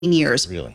years. Really?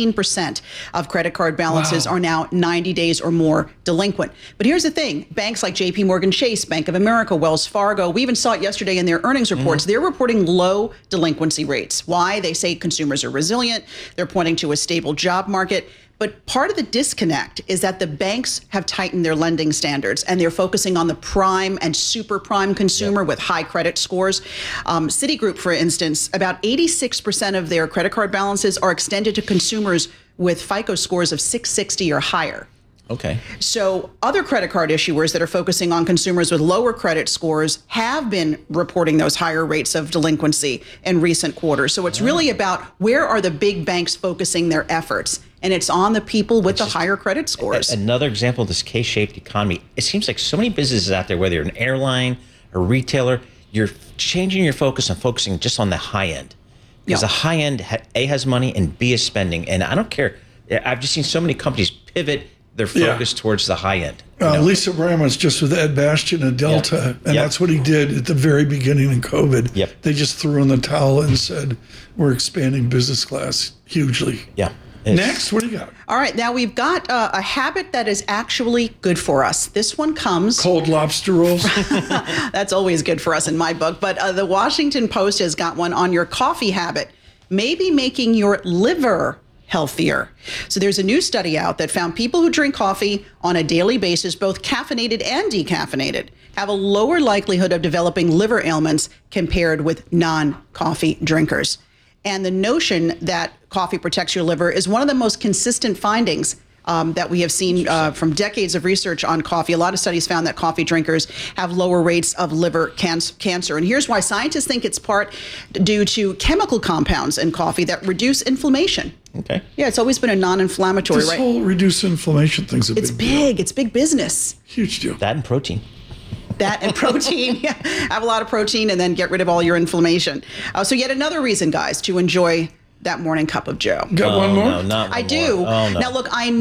13% of credit card balances are now 90 days or more delinquent. But here's the thing. Banks like JP Morgan Chase, Bank of America, Wells Fargo, we even saw it yesterday in their earnings reports. They're reporting low delinquency rates. Why? They say consumers are resilient. They're pointing to a stable job market. But part of the disconnect is that the banks have tightened their lending standards and they're focusing on the prime and super prime consumer with high credit scores. Citigroup, for instance, about 86% of their credit card balances are extended to consumers with FICO scores of 660 or higher. Okay. So other credit card issuers that are focusing on consumers with lower credit scores have been reporting those higher rates of delinquency in recent quarters. So it's really about where are the big banks focusing their efforts? And it's on the people with the higher credit scores. Another example of this K-shaped economy. It seems like so many businesses out there, whether you're an airline, a retailer, you're changing your focus and focusing just on the high end. Because the high end, A, has money and B, is spending. And I don't care. I've just seen so many companies pivot their focus towards the high end. Lisa Brammer's just with Ed Bastian at Delta, and that's what he did at the very beginning of COVID. They just threw in the towel and said, we're expanding business class hugely. Next, what do you got? All right, now we've got a habit that is actually good for us. This one comes... Cold lobster rolls? That's always good for us in my book. But the Washington Post has got one on your coffee habit, maybe making your liver healthier. So there's a new study out that found people who drink coffee on a daily basis, both caffeinated and decaffeinated, have a lower likelihood of developing liver ailments compared with non-coffee drinkers. And the notion that coffee protects your liver is one of the most consistent findings that we have seen from decades of research on coffee. A lot of studies found that coffee drinkers have lower rates of liver cancer. And here's why. Scientists think it's part due to chemical compounds in coffee that reduce inflammation. Okay. Yeah, it's always been a non-inflammatory, This whole reduce inflammation thing's a big deal. Big. It's big business. Huge deal. That and protein. That and protein. Have a lot of protein and then get rid of all your inflammation. So yet another reason, guys, to enjoy that morning cup of Joe. Got one more? No, not one I do. More. Oh, no. Now, look, I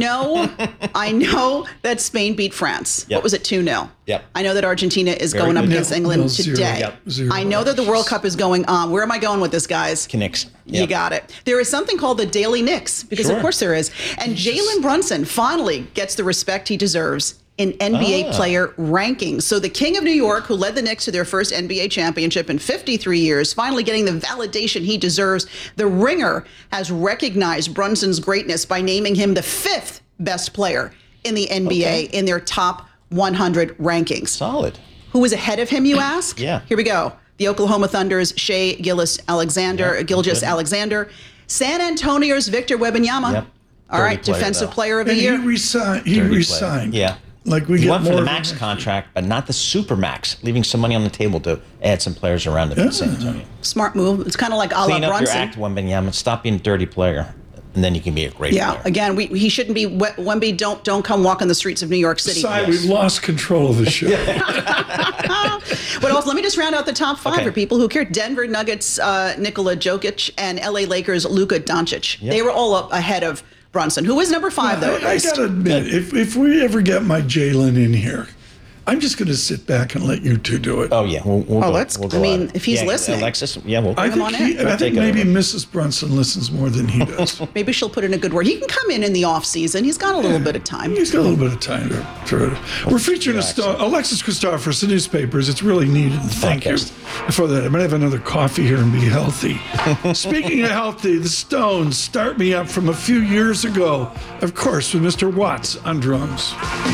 know that Spain beat France. What was it, 2-0? Yep. I know that Argentina is going up against England today. Zero. I know that the World Cup is going on. Where am I going with this, guys? Knicks. You got it. There is something called the Daily Knicks, because of course there is. And Jalen Brunson finally gets the respect he deserves in NBA player rankings. So the King of New York, who led the Knicks to their first NBA championship in 53 years, finally getting the validation he deserves. The Ringer has recognized Brunson's greatness by naming him the 5th best player in the NBA in their top 100 rankings. Solid. Who was ahead of him, you ask? Yeah. Here we go. The Oklahoma Thunder's Shai Gilgeous-Alexander. San Antonio's Victor Wembanyama. All right, Defensive Player of the Year. He resigned. Yeah. Like we He get went more for the max contract, but not the super max, leaving some money on the table to add some players around him in San Antonio. Smart move. It's kind of like a la Clean up Brunson. your act, Wembanyama. Stop being a dirty player, and then you can be a great player. Again, he shouldn't be. Wemby, don't come walk on the streets of New York City. We've lost control of the show. But also, let me just round out the top 5 for people who care. Denver Nuggets, Nikola Jokic, and LA Lakers, Luka Doncic. They were all up ahead of Brunson, who was number 5, though. I gotta admit, if we ever get my Jalen in here, I'm just going to sit back and let you two do it. Oh, yeah. We'll go if he's listening. Alexis, we'll I think maybe Mrs. Brunson listens more than he does. Maybe she'll put in a good word. He can come in the off season. He's got a little bit of time. He's got a little bit of time to We're featuring Alexis Christophers, the newspapers. It's really needed. Thank you for that. I'm going to have another coffee here and be healthy. Speaking of healthy, the Stones, Start Me Up from a few years ago. Of course, with Mr. Watts on drums.